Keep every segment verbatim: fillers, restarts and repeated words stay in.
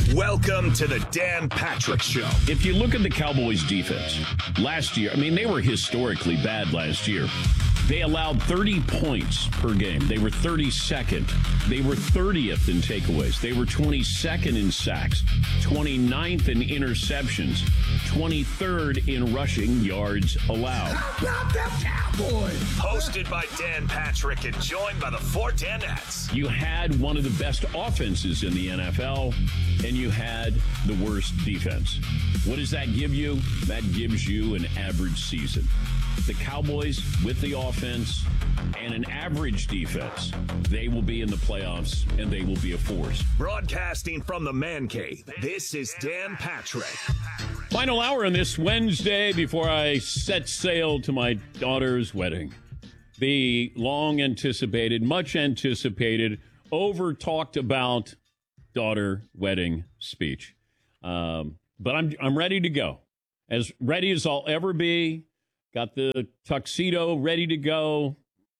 Welcome to the Dan Patrick Show. If you look at the Cowboys defense last year, I mean, they were historically bad last year. They allowed thirty points per game. They were thirty-second. They were thirtieth in takeaways. They were twenty-second in sacks, twenty-ninth in interceptions, twenty-third in rushing yards allowed. How about them Cowboys? Hosted by Dan Patrick and joined by the four Danettes. You had one of the best offenses in the N F L, and you had the worst defense. What does that give you? That gives you an average season. The Cowboys, with the offense and an average defense, they will be in the playoffs, and they will be a force. Broadcasting from the Man Cave, this is Dan Patrick. Final hour on this Wednesday before I set sail to my daughter's wedding. The long-anticipated, much-anticipated, over-talked about daughter wedding speech. Um, but I'm I'm ready to go. As ready as I'll ever be. Got the tuxedo ready to go,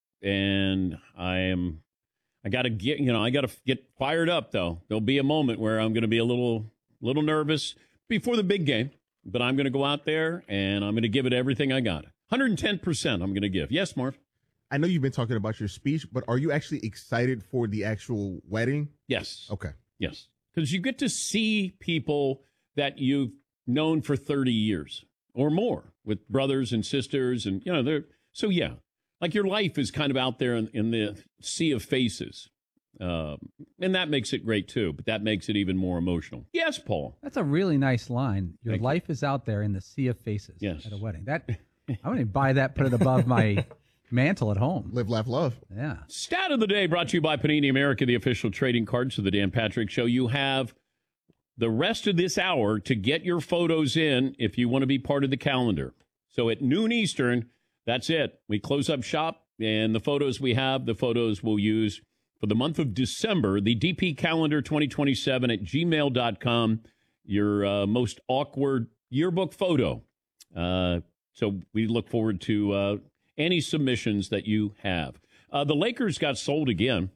and I am, I got to get, you know, I got to get fired up, though. There'll be a moment where I'm going to be a little, little nervous before the big game, but I'm going to go out there, and I'm going to give it everything I got. one hundred ten percent I'm going to give. Yes, Marv? I know you've been talking about your speech, but are you actually excited for the actual wedding? Yes. Okay. Yes. Because you get to see people that you've known for thirty years or more, with brothers and sisters, and, you know, they're, so yeah, like your life is kind of out there in, in the sea of faces. Um, and that makes it great, too, but that makes it even more emotional. Yes, Paul. That's a really nice line. Your Thank life you. is out there in the sea of faces Yes. at a wedding. That I'm going to buy that, put it above my mantle at home. Live, laugh, love. Yeah. Stat of the day brought to you by Panini America, the official trading cards of the Dan Patrick Show. You have the rest of this hour to get your photos in if you want to be part of the calendar. So at noon Eastern, that's it. We close up shop, and the photos we have, the photos we'll use for the month of December, the D P Calendar twenty twenty-seven at gmail dot com, your uh, most awkward yearbook photo. Uh, so we look forward to uh, any submissions that you have. Uh, the Lakers got sold again,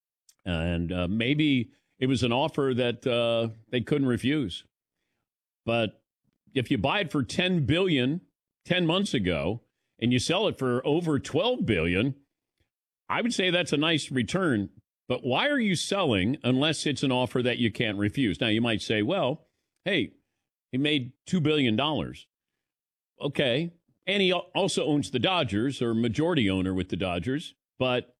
and uh, maybe it was an offer that uh, they couldn't refuse. But if you buy it for ten billion dollars ten months ago and you sell it for over twelve billion dollars, I would say that's a nice return. But why are you selling unless it's an offer that you can't refuse? Now, you might say, well, hey, he made two billion dollars. Okay. And he also owns the Dodgers, or majority owner with the Dodgers. But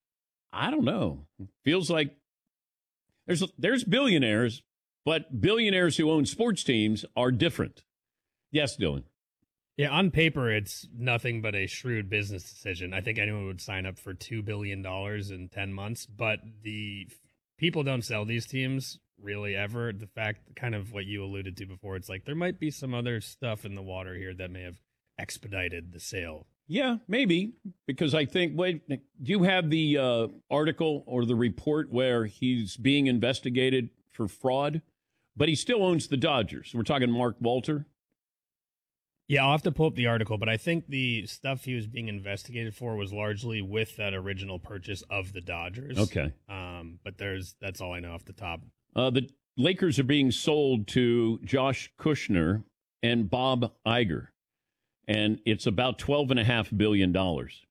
I don't know. Feels like There's there's billionaires, but billionaires who own sports teams are different. Yes, Dylan. Yeah, on paper, it's nothing but a shrewd business decision. I think anyone would sign up for two billion dollars in ten months, but the people don't sell these teams really ever. The fact, kind of what you alluded to before, it's like there might be some other stuff in the water here that may have expedited the sale. Yeah, maybe, because I think, wait, do you have the uh, article or the report where he's being investigated for fraud, but he still owns the Dodgers? We're talking Mark Walter. Yeah, I'll have to pull up the article, but I think the stuff he was being investigated for was largely with that original purchase of the Dodgers. Okay. Um, but there's that's all I know off the top. Uh, the Lakers are being sold to Josh Kushner and Bob Iger, and it's about twelve point five billion dollars.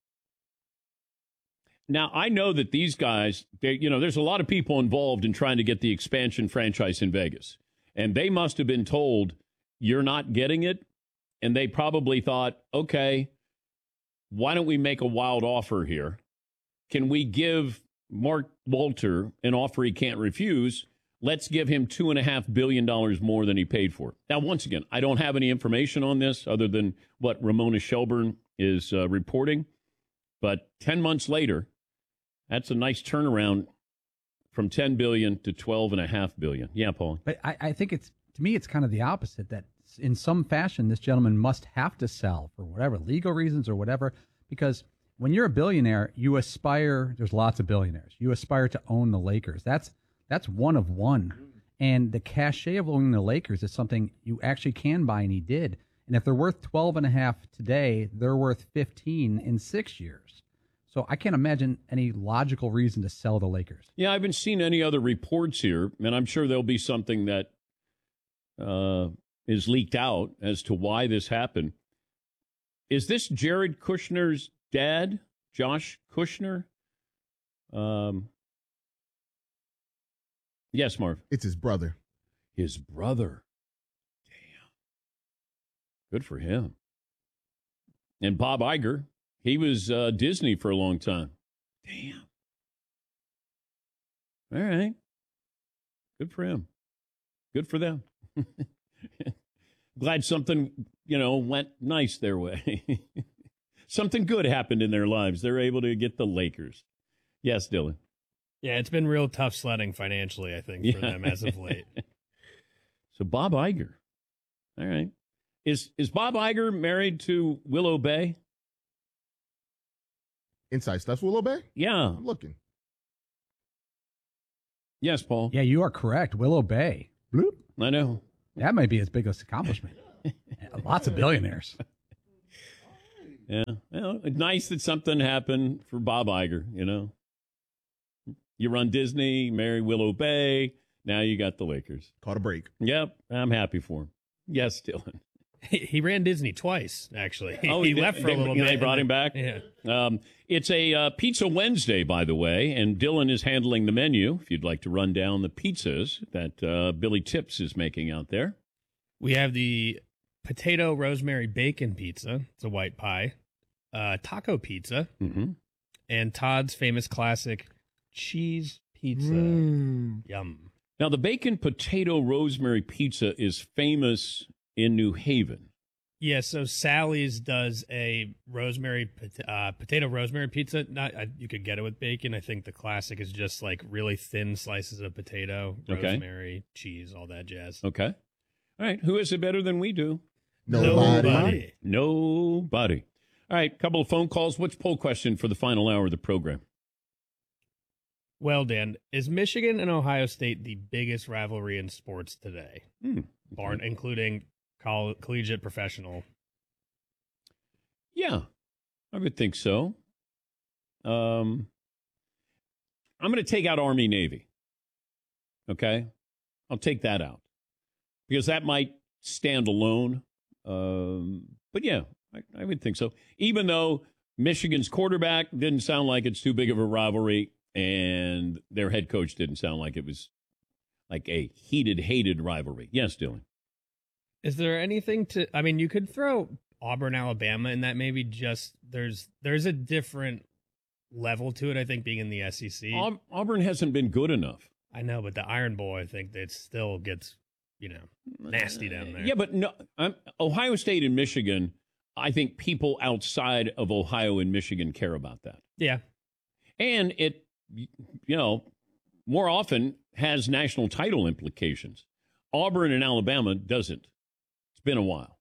Now, I know that these guys, they, you know, there's a lot of people involved in trying to get the expansion franchise in Vegas, and they must have been told, you're not getting it. And they probably thought, okay, why don't we make a wild offer here? Can we give Mark Walter an offer he can't refuse? Let's give him two and a half billion dollars more than he paid for. Now, once again, I don't have any information on this other than what Ramona Shelburne is uh, reporting. But ten months later, that's a nice turnaround from ten billion dollars to twelve and a half billion dollars. Yeah, Paul. But I, I think it's, to me, it's kind of the opposite, that in some fashion, this gentleman must have to sell for whatever legal reasons or whatever, because when you're a billionaire, you aspire, there's lots of billionaires, you aspire to own the Lakers. That's that's one of one. And the cachet of owning the Lakers is something you actually can buy, and he did. And if they're worth twelve and a half today, they're worth fifteen in six years. So I can't imagine any logical reason to sell the Lakers. Yeah, I haven't seen any other reports here, and I'm sure there'll be something that uh, is leaked out as to why this happened. Is this Jared Kushner's dad, Josh Kushner? Um, yes, Marv. It's his brother. His brother. Damn. Good for him. And Bob Iger. He was uh, Disney for a long time. Damn. All right. Good for him. Good for them. Glad something, you know, went nice their way. Something good happened in their lives. They're able to get the Lakers. Yes, Dylan. Yeah, it's been real tough sledding financially, I think, for Yeah. them as of late. So Bob Iger. All right. Is is Bob Iger married to Willow Bay? Inside stuff's Willow Bay? Yeah. I'm looking. Yes, Paul. Yeah, you are correct. Willow Bay. Bloop. I know. That might be his biggest accomplishment. Lots of billionaires. Yeah. Well, it's nice that something happened for Bob Iger, you know. You run Disney, marry Willow Bay, now you got the Lakers. Caught a break. Yep, I'm happy for him. Yes, Dylan. He, he ran Disney twice, actually. Oh, he they- left for they- a little they bit. brought and him then- back? Yeah. Um, it's a uh, Pizza Wednesday, by the way, and Dylan is handling the menu if you'd like to run down the pizzas that uh, Billy Tips is making out there. We have the potato rosemary bacon pizza. It's a white pie. Uh, taco pizza. Mm-hmm. And Todd's famous classic cheese pizza. Mm. Yum. Now, the bacon potato rosemary pizza is famous in New Haven. Yeah, so Sally's does a rosemary pot- uh, potato rosemary pizza. Not uh, you could get it with bacon. I think the classic is just like really thin slices of potato, Okay. rosemary, cheese, all that jazz. Okay. All right. Who is it better than we do? Nobody. Nobody. Nobody. All right. Couple of phone calls. What's poll question for the final hour of the program? Well, Dan, is Michigan and Ohio State the biggest rivalry in sports today? Hmm. Barn, including coll- collegiate professional. Yeah, I would think so. Um, I'm going to take out Army Navy. Okay, I'll take that out because that might stand alone. Um, but yeah, I, I would think so. Even though Michigan's quarterback didn't sound like it's too big of a rivalry, and their head coach didn't sound like it was like a heated, hated rivalry. Yes, Dylan. Is there anything to? I mean, you could throw Auburn, Alabama, and that maybe just there's there's a different level to it. I think being in the S E C, Aub- Auburn hasn't been good enough. I know, but the Iron Bowl, I think that still gets you know nasty down there. Yeah, but no, I'm, Ohio State and Michigan, I think people outside of Ohio and Michigan care about that. yeah. And it, you know, more often has national title implications. Auburn and Alabama doesn't. It's been a while.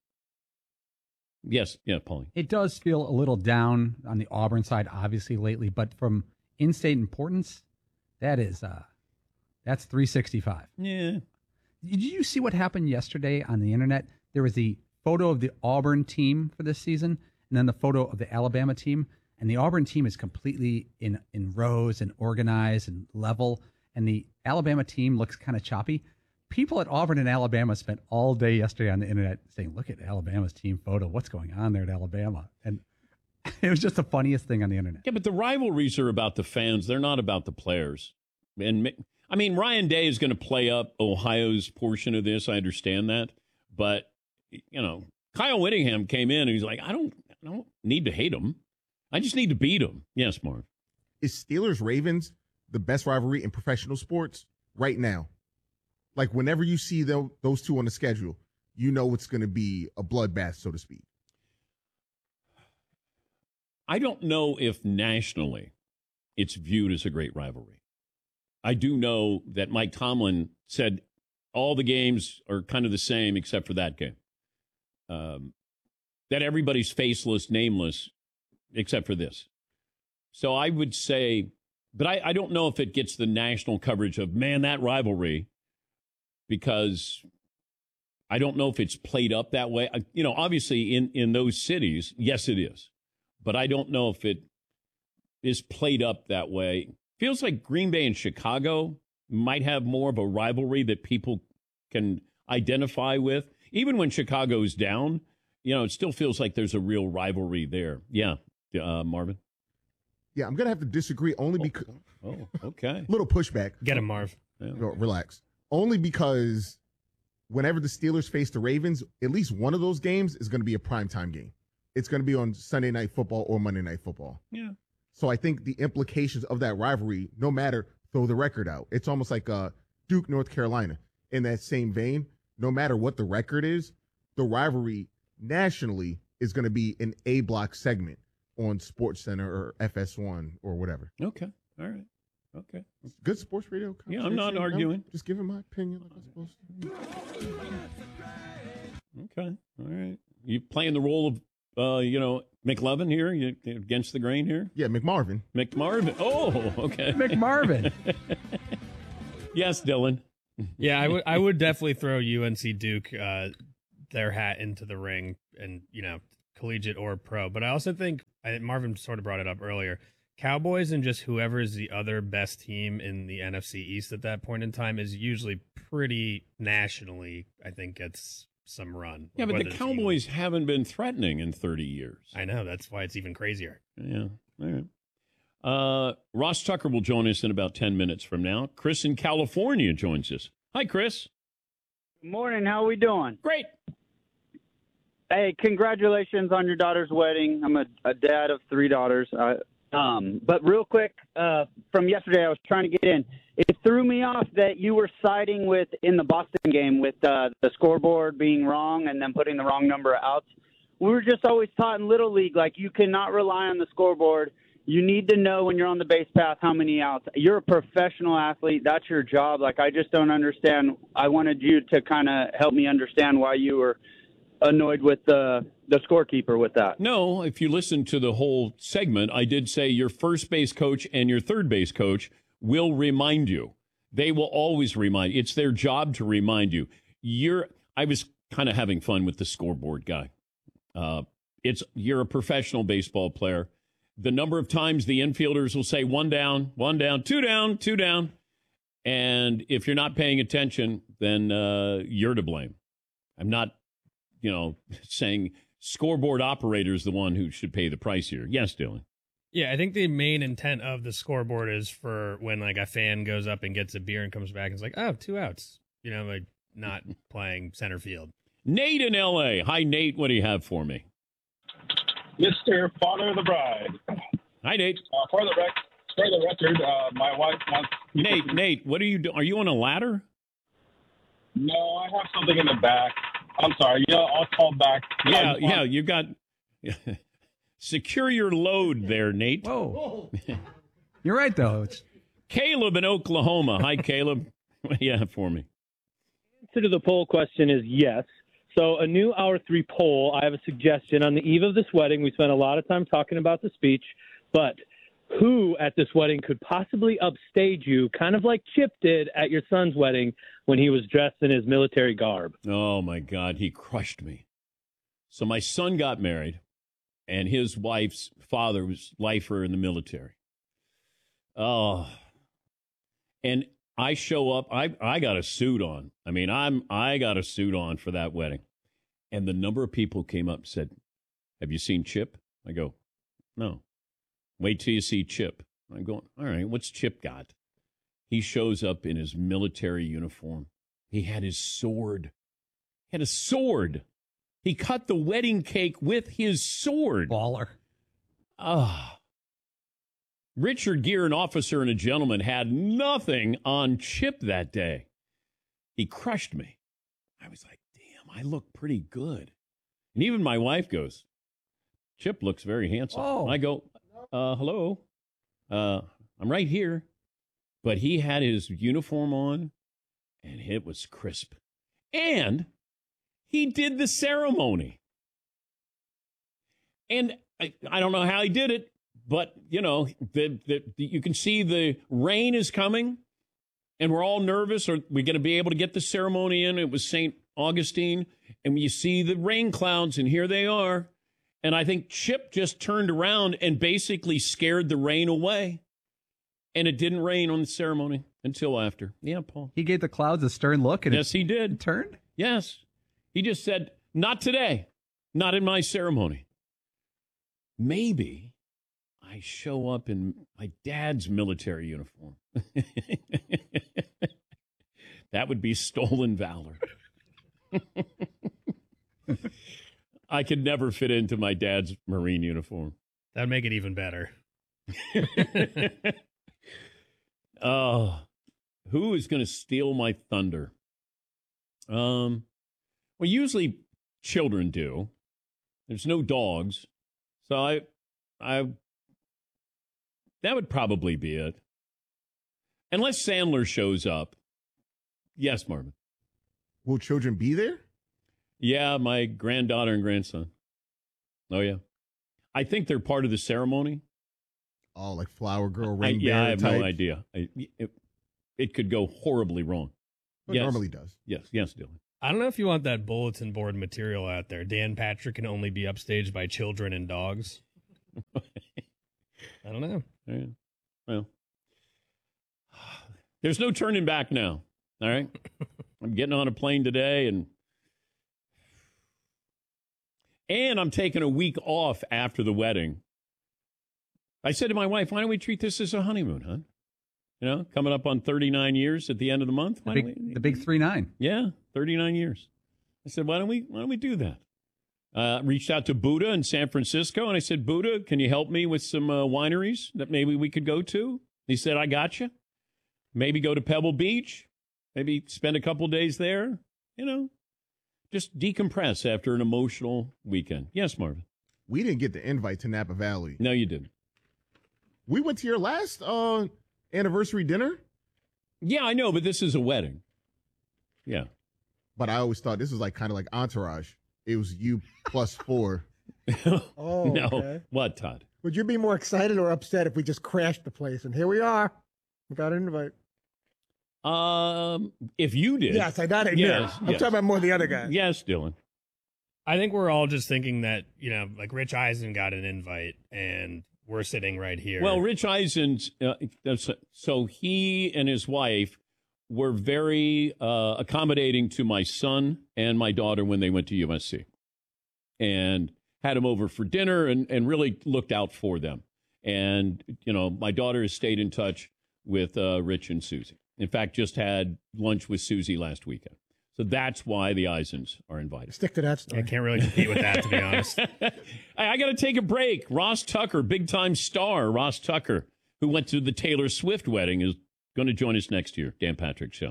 Yes, yeah, Pauline. It does feel a little down on the Auburn side, obviously, lately, but from in-state importance, that is, uh, that's three sixty-five. Yeah. Did you see what happened yesterday on the internet? There was the photo of the Auburn team for this season, and then the photo of the Alabama team. And the Auburn team is completely in, in rows and organized and level. And the Alabama team looks kind of choppy. People at Auburn and Alabama spent all day yesterday on the internet saying, look at Alabama's team photo. What's going on there at Alabama? And it was just the funniest thing on the internet. Yeah, but the rivalries are about the fans. They're not about the players. And I mean, Ryan Day is going to play up Ohio's portion of this. I understand that. But, you know, Kyle Whittingham came in and he's like, I don't, I don't need to hate him. I just need to beat him. Yes, Marv. Is Steelers Ravens the best rivalry in professional sports right now? Like whenever you see tho- those two on the schedule, you know it's going to be a bloodbath, so to speak. I don't know if nationally it's viewed as a great rivalry. I do know that Mike Tomlin said all the games are kind of the same except for that game. Um, that everybody's faceless, nameless, except for this. So I would say, but I, I don't know if it gets the national coverage of, man, that rivalry, because I don't know if it's played up that way. I, you know, obviously in, in those cities, yes, it is. But I don't know if it is played up that way. Feels like Green Bay and Chicago might have more of a rivalry that people can identify with. Even when Chicago's down, you know, it still feels like there's a real rivalry there. Yeah, uh, Marvin? Yeah, I'm going to have to disagree only because... Oh, okay. Little pushback. Get him, Marv. Yeah. No, relax. Only because whenever the Steelers face the Ravens, at least one of those games is going to be a primetime game. It's going to be on Sunday Night Football or Monday Night Football. Yeah. So I think the implications of that rivalry, no matter, throw the record out. It's almost like uh, Duke, North Carolina. In that same vein, no matter what the record is, the rivalry nationally is going to be an A block segment on Sports Center or F S one or whatever. Okay. All right. Okay. Good sports radio. Yeah, I'm not arguing. I'm just giving my opinion like I'm supposed to. Okay. All right. You playing the role of, uh, you know, McLovin here? You against the grain here? Yeah, McMarvin. McMarvin. Oh, okay. McMarvin. Yes, Dylan. Yeah, I would I would definitely throw U N C Duke uh, their hat into the ring, and you know, collegiate or pro. But I also think I think Marvin sort of brought it up earlier. Cowboys and just whoever is the other best team in the N F C East at that point in time is usually pretty nationally, I think, gets some run. Yeah, but the Whether Cowboys team- haven't been threatening in thirty years. I know, that's why it's even crazier. Yeah. All right. Uh, Ross Tucker will join us in about ten minutes from now. Chris in California joins us. Hi, Chris. Good morning. How are we doing? Great. Hey, congratulations on your daughter's wedding. I'm a, a dad of three daughters. Uh, um, but real quick, uh, from yesterday, I was trying to get in. It threw me off that you were siding with, in the Boston game, with uh, the scoreboard being wrong and then putting the wrong number of outs. We were just always taught in Little League, like, you cannot rely on the scoreboard. You need to know when you're on the base path how many outs. You're a professional athlete. That's your job. Like, I just don't understand. I wanted you to kind of help me understand why you were annoyed with the the scorekeeper with that. No, if you listen to the whole segment, I did say your first base coach and your third base coach will remind you. They will always remind you. It's their job to remind you. You're. I was kind of having fun with the scoreboard guy. Uh, it's you're a professional baseball player. The number of times the infielders will say one down, one down, two down, two down. And if you're not paying attention, then uh, you're to blame. I'm not, you know, saying scoreboard operator is the one who should pay the price here. Yes, Dylan. Yeah, I think the main intent of the scoreboard is for when like a fan goes up and gets a beer and comes back and it's like, oh, two outs. You know, like not playing center field. Nate in L A. Hi, Nate. What do you have for me? Mister Father of the Bride. Hi, Nate. Uh, for the rec- for the record, uh, my wife wants. Nate, Nate, what are you doing? Are you on a ladder? No, I have something in the back. I'm sorry. Yeah, I'll call back. Yeah, Um, yeah. You got secure your load there, Nate. Whoa. You're right, though. It's Caleb in Oklahoma. Hi, Caleb. What do you have for me? Answer to the poll question is yes. So a new Hour three poll, I have a suggestion. On the eve of this wedding, we spent a lot of time talking about the speech, but who at this wedding could possibly upstage you, kind of like Chip did at your son's wedding when he was dressed in his military garb? Oh, my God. He crushed me. So my son got married, and his wife's father was lifer in the military. Oh. And I show up. I I got a suit on. I mean, I'm I got a suit on for that wedding. And the number of people came up and said, have you seen Chip? I go, no. Wait till you see Chip. I'm going, all right, what's Chip got? He shows up in his military uniform. He had his sword. He had a sword. He cut the wedding cake with his sword. baller. Ah. Richard Gere, an officer and a gentleman, had nothing on Chip that day. He crushed me. I was like, damn, I look pretty good. And even my wife goes, Chip looks very handsome. Oh. I go, uh, hello. Uh, I'm right here. But he had his uniform on, and it was crisp. And he did the ceremony. And I, I don't know how he did it. But, you know, the, the, the, you can see the rain is coming, and we're all nervous. Are we going to be able to get the ceremony in? It was Saint Augustine, and you see the rain clouds, and here they are. And I think Chip just turned around and basically scared the rain away. And it didn't rain on the ceremony until after. Yeah, Paul. He gave the clouds a stern look, and yes, it he did. Turned? Yes. He just said, not today. Not in my ceremony. Maybe I show up in my dad's military uniform. That would be stolen valor. I could never fit into my dad's Marine uniform. That'd make it even better. Oh, who is going to steal my thunder? Um, well, usually children do. There's no dogs, so I, I, that would probably be it. Unless Sandler shows up. Yes, Marvin. Will children be there? Yeah, my granddaughter and grandson. Oh, yeah. I think they're part of the ceremony. Oh, like Flower Girl, I, Rain yeah, Bear I have type. no idea. I, it, it could go horribly wrong. It yes. normally does. Yes, yes, Dylan. I don't know if you want that bulletin board material out there. Dan Patrick can only be upstaged by children and dogs. I don't know. Yeah. Well, there's no turning back now. All right. I'm getting on a plane today, and and I'm taking a week off after the wedding. I said to my wife, why don't we treat this as a honeymoon, huh? You know, coming up on thirty-nine years at the end of the month. The big, we, the big three nine. Yeah, thirty-nine years. I said, why don't we why don't we do that? Uh, reached out to Buddha in San Francisco, and I said, Buddha, can you help me with some uh, wineries that maybe we could go to? He said, I got you. Maybe go to Pebble Beach. Maybe spend a couple days there. You know, just decompress after an emotional weekend. Yes, Marvin. We didn't get the invite to Napa Valley. No, you didn't. We went to your last uh, anniversary dinner. Yeah, I know, but this is a wedding. Yeah. But I always thought this was like kind of like Entourage. It was you plus four. Oh, no. okay. What, Todd? Would you be more excited or upset if we just crashed the place? And here we are. We got an invite. Um, if you did. Yes, I got it. Yes, I'm yes. talking about more the other guys. Yes, Dylan. I think we're all just thinking that, you know, like Rich Eisen got an invite and we're sitting right here. Well, Rich Eisen's, uh, so he and his wife were very uh, accommodating to my son and my daughter when they went to U S C, and had them over for dinner and, and really looked out for them. And, you know, my daughter has stayed in touch with uh, Rich and Susie. In fact, just had lunch with Susie last weekend. So that's why the Eisens are invited. Stick to that story. I can't really compete with that, to be honest. I, I got to take a break. Ross Tucker, big-time star Ross Tucker, who went to the Taylor Swift wedding, is going to join us next year. Dan Patrick Show.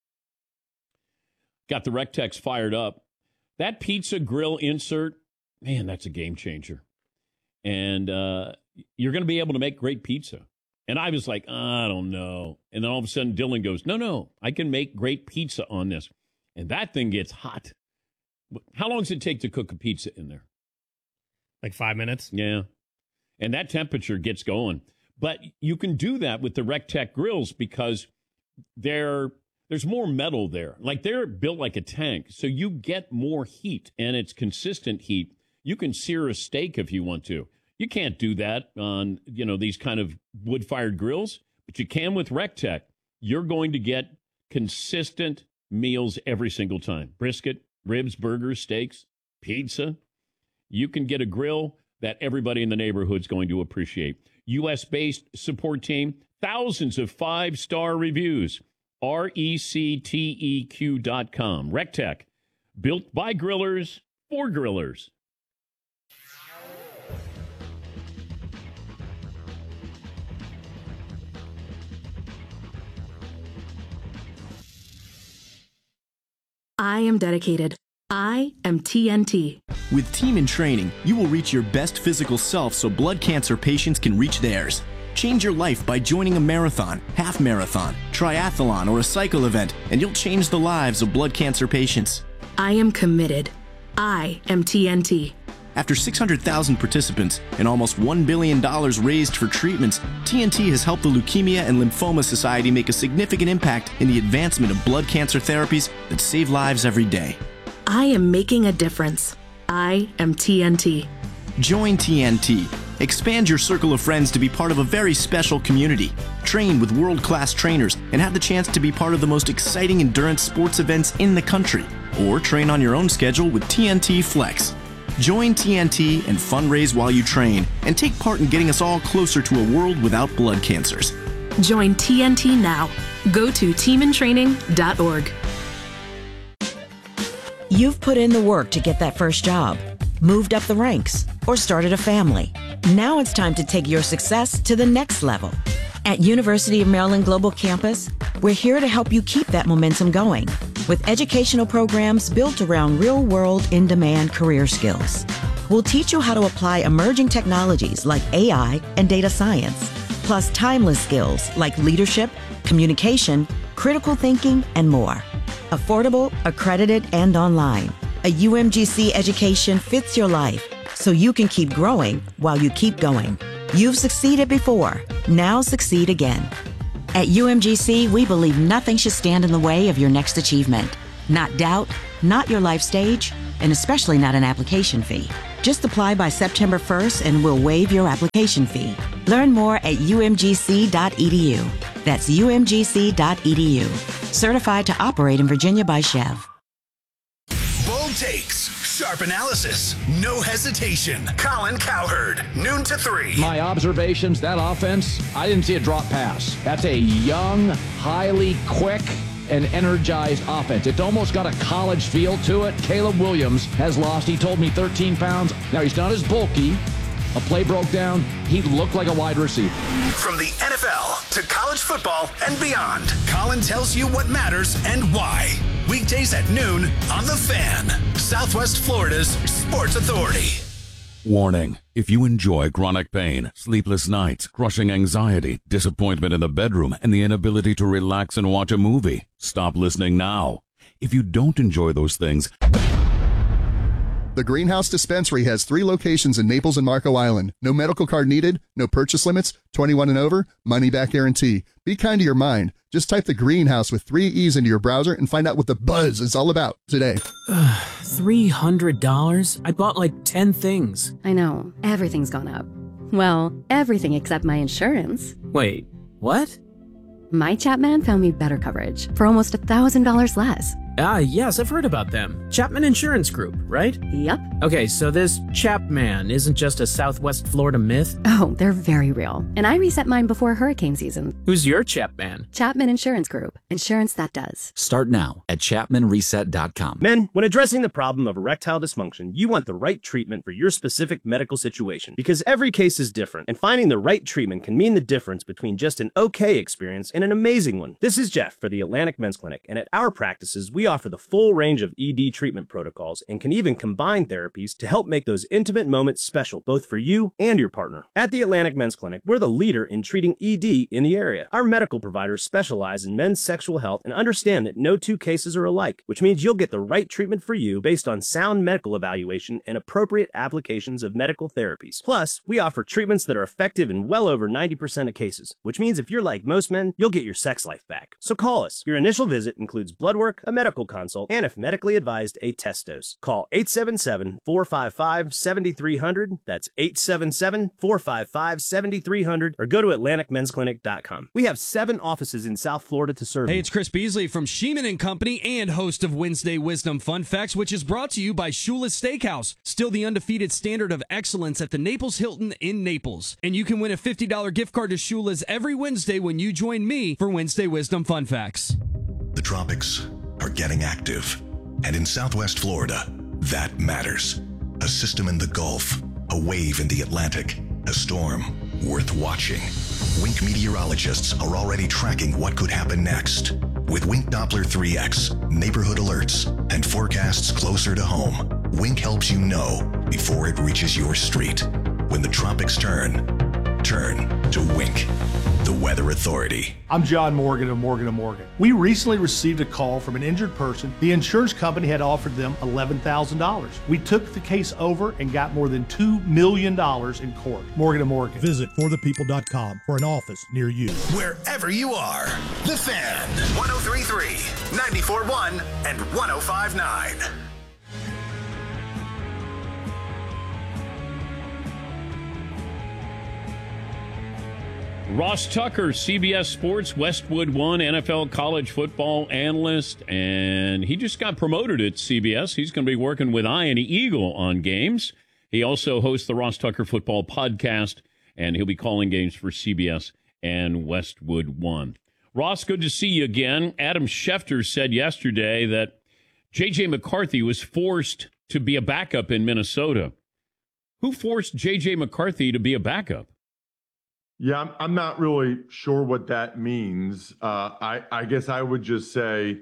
Got the rec text fired up. That pizza grill insert, man, that's a game changer. And uh, you're going to be able to make great pizza. And I was like, I don't know. And then all of a sudden, Dylan goes, no, no, I can make great pizza on this. And that thing gets hot. How long does it take to cook a pizza in there? Like five minutes? Yeah. And that temperature gets going. But you can do that with the RecTech grills because they're, there's more metal there. Like they're built like a tank. So you get more heat, and it's consistent heat. You can sear a steak if you want to. You can't do that on, you know, these kind of wood-fired grills, but you can with RecTech. You're going to get consistent meals every single time. Brisket, ribs, burgers, steaks, pizza. You can get a grill that everybody in the neighborhood's going to appreciate. U S-based support team, thousands of five-star reviews. R E C T E Q dot com. RecTech, built by grillers for grillers. I am dedicated. I am T N T. With Team in Training, you will reach your best physical self so blood cancer patients can reach theirs. Change your life by joining a marathon, half marathon, triathlon, or a cycle event, and you'll change the lives of blood cancer patients. I am committed. I am T N T. After six hundred thousand participants and almost one billion dollars raised for treatments, T N T has helped the Leukemia and Lymphoma Society make a significant impact in the advancement of blood cancer therapies that save lives every day. I am making a difference. I am T N T. Join T N T. Expand your circle of friends to be part of a very special community. Train with world-class trainers and have the chance to be part of the most exciting endurance sports events in the country. Or train on your own schedule with T N T Flex. Join T N T and fundraise while you train and take part in getting us all closer to a world without blood cancers. Join T N T now. Go to team in training dot org. You've put in the work to get that first job, moved up the ranks, or started a family. Now it's time to take your success to the next level. At University of Maryland Global Campus, we're here to help you keep that momentum going with educational programs built around real-world, in-demand career skills. We'll teach you how to apply emerging technologies like A I and data science, plus timeless skills like leadership, communication, critical thinking, and more. Affordable, accredited, and online. A U M G C education fits your life so you can keep growing while you keep going. You've succeeded before. Now succeed again. At U M G C, we believe nothing should stand in the way of your next achievement. Not doubt, not your life stage, and especially not an application fee. Just apply by September first and we'll waive your application fee. Learn more at U M G C dot E D U. That's U M G C dot E D U. Certified to operate in Virginia by Chev. Bold takes, sharp analysis, no hesitation. Colin Cowherd, noon to three. My observations, that offense, I didn't see a drop pass. That's a young, highly quick, and energized offense. It's almost got a college feel to it. Caleb Williams has lost, he told me, thirteen pounds. Now, he's not as bulky. A play broke down. He looked like a wide receiver. From the N F L to college football and beyond, Colin tells you what matters and why. Weekdays at noon on The Fan, Southwest Florida's Sports Authority. Warning, if you enjoy chronic pain, sleepless nights, crushing anxiety, disappointment in the bedroom, and the inability to relax and watch a movie, stop listening now. If you don't enjoy those things... The Greenhouse Dispensary has three locations in Naples and Marco Island. No medical card needed, no purchase limits, twenty-one and over, money back guarantee. Be kind to your mind. Just type the Greenhouse with three E's into your browser and find out what the buzz is all about today. three hundred dollars? I bought like ten things. I know. Everything's gone up. Well, everything except my insurance. Wait, what? My Chapman found me better coverage for almost one thousand dollars less. Ah, yes, I've heard about them. Chapman Insurance Group, right? Yep. Okay, so this Chapman isn't just a Southwest Florida myth? Oh, they're very real. And I reset mine before hurricane season. Who's your Chapman? Chapman Insurance Group. Insurance that does. Start now at chapman reset dot com. Men, when addressing the problem of erectile dysfunction, you want the right treatment for your specific medical situation because every case is different, and finding the right treatment can mean the difference between just an okay experience and an amazing one. This is Jeff for the Atlantic Men's Clinic, and at our practices, we offer the full range of E D treatment protocols and can even combine therapies to help make those intimate moments special, both for you and your partner. At the Atlantic Men's Clinic, we're the leader in treating E D in the area. Our medical providers specialize in men's sexual health and understand that no two cases are alike, which means you'll get the right treatment for you based on sound medical evaluation and appropriate applications of medical therapies. Plus, we offer treatments that are effective in well over ninety percent of cases, which means if you're like most men, you'll get your sex life back. So call us. Your initial visit includes blood work, a medical consult, and if medically advised, a test dose. Call eight seven seven, four five five, seven three zero zero. That's eight seven seven, four five five, seven three zero zero, or go to atlantic men's clinic dot com. We have seven offices in South Florida to serve Hey, you. it's Chris Beasley from Sheeman and Company and host of Wednesday Wisdom Fun Facts, which is brought to you by Shula's Steakhouse, still the undefeated standard of excellence at the Naples Hilton in Naples. And you can win a fifty dollars gift card to Shula's every Wednesday when you join me for Wednesday Wisdom Fun Facts. The tropics are getting active. And in Southwest Florida, that matters. A system in the Gulf, a wave in the Atlantic, a storm worth watching. Wink meteorologists are already tracking what could happen next. With Wink Doppler three X, neighborhood alerts, and forecasts closer to home, Wink helps you know before it reaches your street. When the tropics turn, turn to Wink, the Weather Authority. I'm John Morgan of Morgan and Morgan. We recently received a call from an injured person. The insurance company had offered them eleven thousand dollars. We took the case over and got more than two million dollars in court. Morgan and Morgan. Visit for the people dot com for an office near you. Wherever you are, The Fan, one oh three point three, ninety-four point one, and one oh five point nine. Ross Tucker, C B S Sports, Westwood One, N F L college football analyst, and he just got promoted at C B S. He's going to be working with Ian Eagle on games. He also hosts the Ross Tucker Football Podcast, and he'll be calling games for C B S and Westwood One. Ross, good to see you again. Adam Schefter said yesterday that J J. McCarthy was forced to be a backup in Minnesota. Who forced J J. McCarthy to be a backup? Yeah, I'm, I'm not really sure what that means. Uh, I, I guess I would just say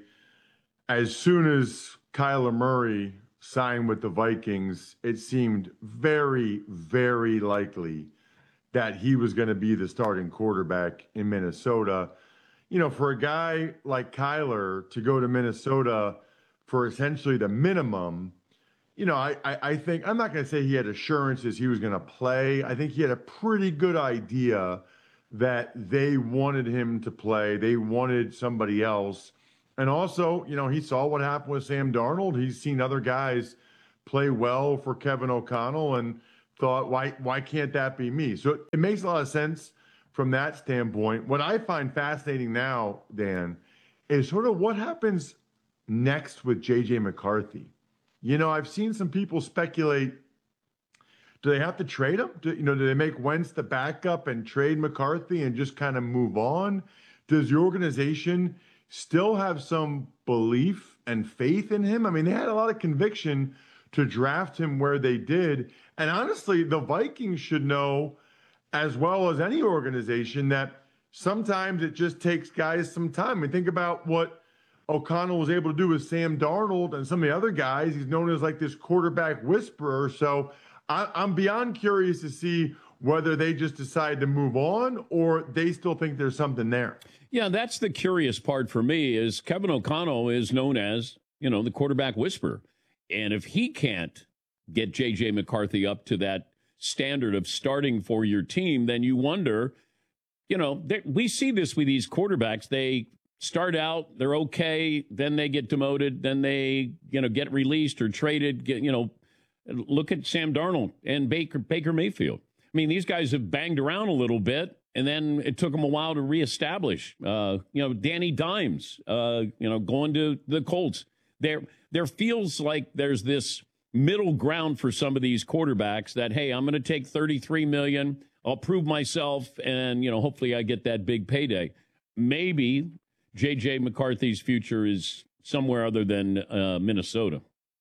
as soon as Kyler Murray signed with the Vikings, it seemed very, very likely that he was going to be the starting quarterback in Minnesota. You know, for a guy like Kyler to go to Minnesota for essentially the minimum, you know, I, I, I think, I'm not going to say he had assurances he was going to play. I think he had a pretty good idea that they wanted him to play. They wanted somebody else. And also, you know, he saw what happened with Sam Darnold. He's seen other guys play well for Kevin O'Connell and thought, why, why can't that be me? So it makes a lot of sense from that standpoint. What I find fascinating now, Dan, is sort of what happens next with J J. McCarthy. You know, I've seen some people speculate, do they have to trade him? Do, you know, do they make Wentz the backup and trade McCarthy and just kind of move on? Does the organization still have some belief and faith in him? I mean, they had a lot of conviction to draft him where they did. And honestly, the Vikings should know, as well as any organization, that sometimes it just takes guys some time. I mean, think about what O'Connell was able to do with Sam Darnold and some of the other guys. He's known as like this quarterback whisperer. So I, I'm beyond curious to see whether they just decide to move on or they still think there's something there. Yeah, that's the curious part for me is Kevin O'Connell is known as, you know, the quarterback whisperer. And if he can't get J J. McCarthy up to that standard of starting for your team, then you wonder, you know, we see this with these quarterbacks. They start out, they're okay, then they get demoted, then they, you know, get released or traded. Get, you know, look at Sam Darnold and Baker Baker Mayfield. I mean, these guys have banged around a little bit, and then it took them a while to reestablish. Uh, you know, Danny Dimes, uh, you know, going to the Colts. There, there feels like there's this middle ground for some of these quarterbacks that, hey, I'm going to take thirty-three million dollars, I'll prove myself, and, you know, hopefully I get that big payday. Maybe J J. McCarthy's future is somewhere other than uh, Minnesota.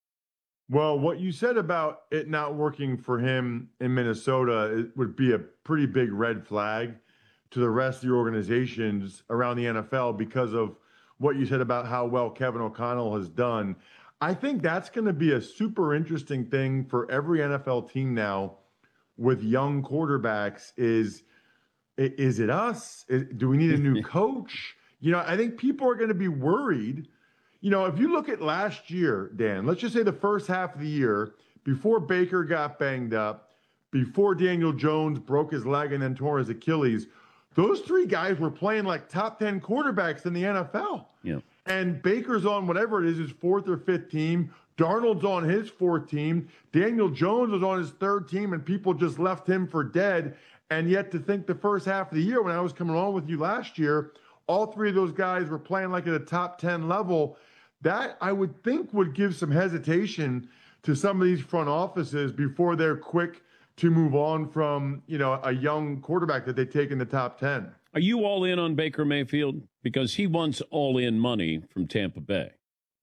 Well, what you said about it not working for him in Minnesota it would be a pretty big red flag to the rest of the organizations around the N F L because of what you said about how well Kevin O'Connell has done. I think that's going to be a super interesting thing for every N F L team now with young quarterbacks is, is it us? Is, do we need a new coach? You know, I think people are going to be worried. You know, if you look at last year, Dan, let's just say the first half of the year, before Baker got banged up, before Daniel Jones broke his leg and then tore his Achilles, those three guys were playing like top ten quarterbacks in the N F L. Yeah. And Baker's on whatever it is, his fourth or fifth team. Darnold's on his fourth team. Daniel Jones was on his third team, and people just left him for dead. And yet to think the first half of the year, when I was coming on with you last year, all three of those guys were playing like at a top ten level. That, I would think, would give some hesitation to some of these front offices before they're quick to move on from, you know, a young quarterback that they take in the top ten. Are you all in on Baker Mayfield? Because he wants all-in money from Tampa Bay.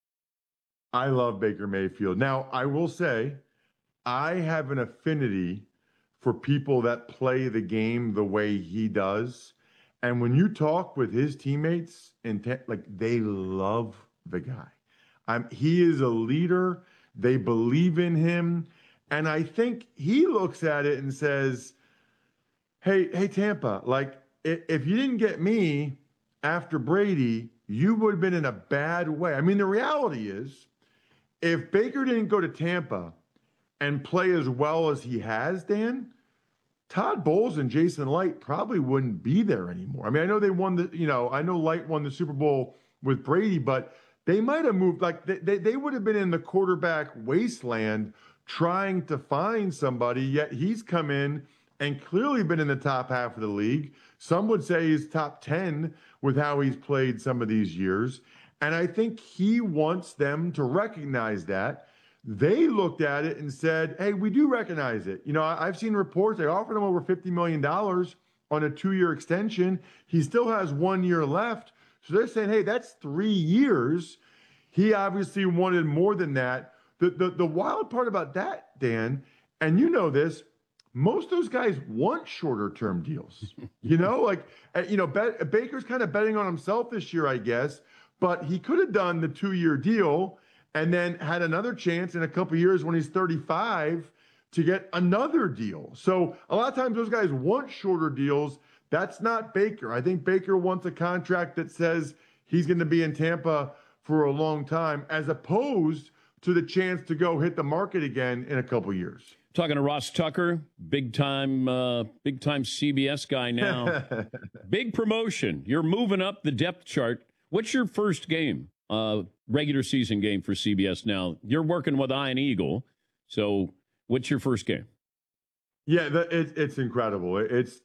I love Baker Mayfield. Now, I will say, I have an affinity for people that play the game the way he does. And when you talk with his teammates, and te- like they love the guy. Um, he is a leader. They believe in him. And I think he looks at it and says, hey, hey, Tampa, like if, if you didn't get me after Brady, you would have been in a bad way. I mean, the reality is, if Baker didn't go to Tampa and play as well as he has, Dan, Todd Bowles and Jason Light probably wouldn't be there anymore. I mean, I know they won the, you know, I know Light won the Super Bowl with Brady, but they might have moved, like they, they, they would have been in the quarterback wasteland trying to find somebody, yet he's come in and clearly been in the top half of the league. Some would say he's top ten with how he's played some of these years. And I think he wants them to recognize that. They looked at it and said, hey, we do recognize it. You know, I've seen reports, they offered him over fifty million dollars on a two-year extension. He still has one year left. So they're saying, hey, that's three years. He obviously wanted more than that. The, the, the wild part about that, Dan, and you know this, most of those guys want shorter-term deals. You know, like, you know, Bet, Baker's kind of betting on himself this year, I guess, but he could have done the two-year deal and then had another chance in a couple of years when he's thirty-five to get another deal. So a lot of times those guys want shorter deals. That's not Baker. I think Baker wants a contract that says he's going to be in Tampa for a long time, as opposed to the chance to go hit the market again in a couple of years. Talking to Ross Tucker, big time, uh, big time C B S guy now. Big promotion. You're moving up the depth chart. What's your first game? Uh, regular season game for C B S now. You're working with Iron Eagle, so what's your first game? Yeah, the, it, it's incredible. It's